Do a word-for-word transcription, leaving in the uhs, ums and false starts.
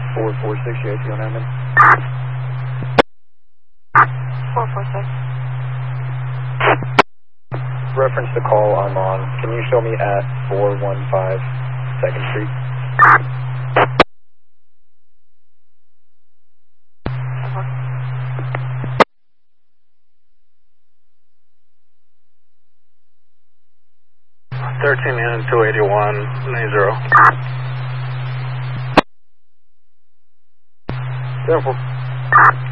four four six, you guys going on? four four six. Reference the call I'm on. Can you show me at four one five second Street? thirteen in two eighty-one, nine zero. Careful.